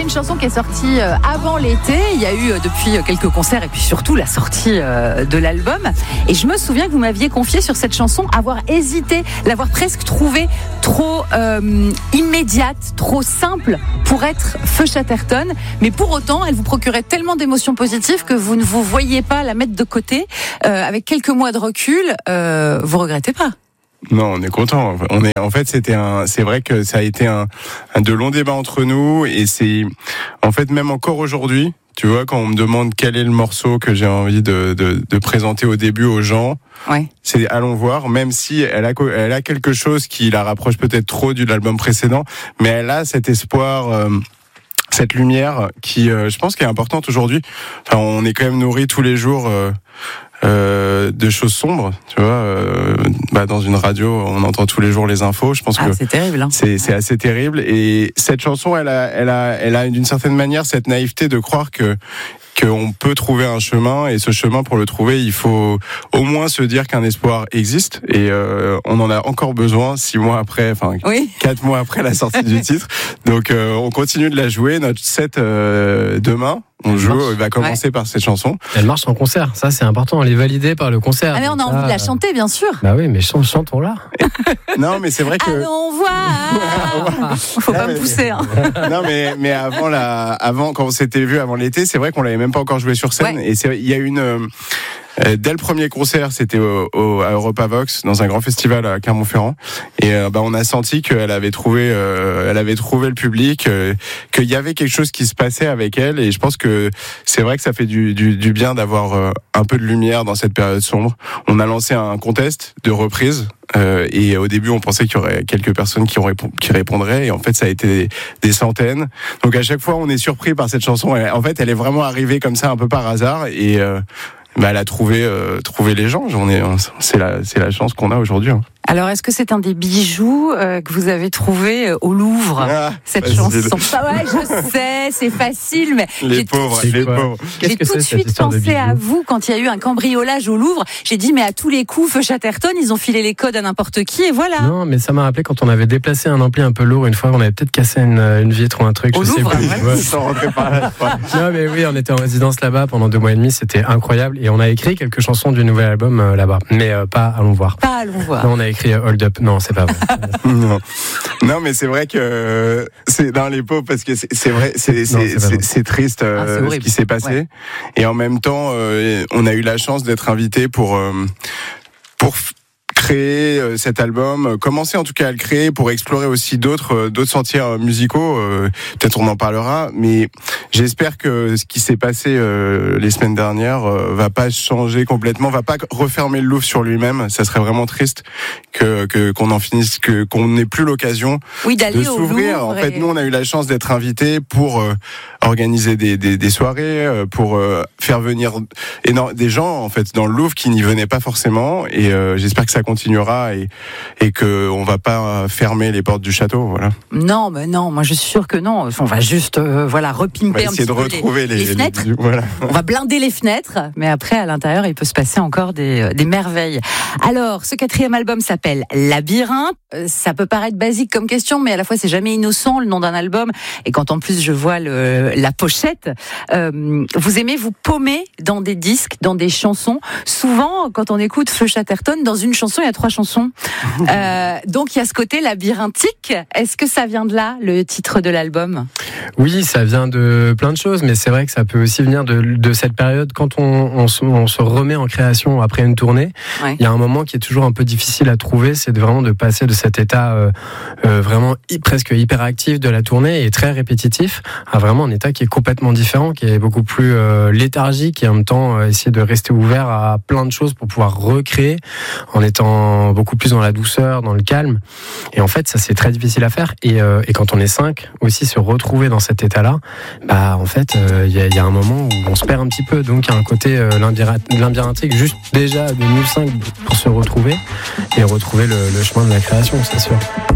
une chanson qui est sortie avant l'été. Il y a eu depuis quelques concerts et puis surtout la sortie de l'album. Et je me souviens que vous m'aviez confié sur cette chanson avoir hésité, l'avoir presque trouvée trop immédiate, trop simple pour être Feu Chatterton. Mais pour autant, elle vous procurait tellement d'émotions positives que vous ne vous voyez pas la mettre de côté. Avec quelques mois de recul, vous regrettez pas? Non, on est content. C'est vrai que ça a été de longs débats entre nous et c'est, en fait, même encore aujourd'hui, tu vois, quand on me demande quel est le morceau que j'ai envie de présenter au début aux gens, ouais. C'est Allons voir, même si elle a quelque chose qui la rapproche peut-être trop de l'album précédent, mais elle a cet espoir, cette lumière qui, je pense, qui est importante aujourd'hui. Enfin, on est quand même nourri tous les jours de choses sombres, tu vois. Dans une radio, on entend tous les jours les infos. Je pense que c'est terrible. Hein. C'est assez terrible. Et cette chanson, elle a d'une certaine manière cette naïveté de croire qu'on peut trouver un chemin, et ce chemin, pour le trouver, il faut au moins se dire qu'un espoir existe, et on en a encore besoin 6 mois après, 4 mois après la sortie du titre. Donc on continue de la jouer. Notre set demain, on joue, il va commencer par cette chanson. Elle marche en concert, ça c'est important, elle est validée par le concert. Ah mais on a envie de la chanter, bien sûr. Bah oui, mais chantons-la. Non, mais c'est vrai que... Allons voir. Faut pas me pousser. Hein. Non, mais avant, quand on s'était vu avant l'été, c'est vrai qu'on l'avait même pas encore joué sur scène. Ouais. Et il y a une... dès le premier concert, c'était à Europa Vox, dans un grand festival à Clermont-Ferrand, et on a senti qu'elle avait trouvé le public, qu'il y avait quelque chose qui se passait avec elle, et je pense que c'est vrai que ça fait du bien d'avoir un peu de lumière dans cette période sombre. On a lancé un contest de reprise. Et au début, on pensait qu'il y aurait quelques personnes qui répondraient, et en fait, ça a été des centaines. Donc à chaque fois, on est surpris par cette chanson. En fait, elle est vraiment arrivée comme ça, un peu par hasard, et elle a trouvé les gens. C'est la chance qu'on a aujourd'hui. Hein. Alors, est-ce que c'est un des bijoux que vous avez trouvé au Louvre, cette chanson? Ouais, je sais, c'est facile, mais les pauvres. J'ai tout de suite pensé à vous quand il y a eu un cambriolage au Louvre. J'ai dit, mais à tous les coups, Feu Chatterton, ils ont filé les codes à n'importe qui, et voilà. Non, mais ça m'a rappelé quand on avait déplacé un ampli un peu lourd une fois, on avait peut-être cassé une vitre ou un truc. Au Louvre, ils sont rentrés par là. Non, mais oui, on était en résidence là-bas pendant 2 mois et demi, c'était incroyable, et on a écrit quelques chansons du nouvel album là-bas, mais pas Allons voir. Pas Allons voir. Non, on a écrit Hold Up. Non, c'est pas vrai. Non, mais c'est vrai que c'est dans les pauvres, parce que c'est vrai, c'est triste ce qui s'est passé. Ouais. Et en même temps, on a eu la chance d'être invité pour créer cet album, commencer en tout cas à le créer pour explorer aussi d'autres sentiers musicaux. Peut-être on en parlera, mais j'espère que ce qui s'est passé les semaines dernières va pas changer complètement, va pas refermer le Louvre sur lui-même. Ça serait vraiment triste qu'on en finisse, qu'on n'ait plus l'occasion de s'ouvrir. En fait, nous on a eu la chance d'être invités pour organiser des soirées, pour faire venir des gens en fait dans le Louvre qui n'y venaient pas forcément, et j'espère que ça continuera et que on va pas fermer les portes du château, voilà. Non, mais non, moi je suis sûr que non. On va juste repimper un petit peu les fenêtres. Voilà. On va blinder les fenêtres, mais après à l'intérieur il peut se passer encore des merveilles. Alors, ce 4e album s'appelle Labyrinthe. Ça peut paraître basique comme question, mais à la fois c'est jamais innocent le nom d'un album. Et quand en plus je vois la pochette, vous aimez vous paumer dans des disques, dans des chansons. Souvent, quand on écoute Feu Chatterton, dans une chanson il y a 3 chansons. Donc il y a ce côté labyrinthique. Est-ce que ça vient de là, le titre de l'album? Oui, ça vient de plein de choses, mais c'est vrai que ça peut aussi venir de cette période quand on se remet en création après une tournée. Ouais. Il y a un moment qui est toujours un peu difficile à trouver, c'est vraiment de passer de cet état vraiment presque hyperactif de la tournée et très répétitif à vraiment un état qui est complètement différent, qui est beaucoup plus léthargique, et en même temps essayer de rester ouvert à plein de choses pour pouvoir recréer en étant beaucoup plus dans la douceur, dans le calme. Et en fait, ça c'est très difficile à faire. Et quand on est 5, aussi se retrouver dans cet état-là, en fait, il y a un moment où on se perd un petit peu. Donc il y a un côté labyrinthique, juste déjà de nous 5 pour se retrouver et retrouver le chemin de la création, c'est sûr.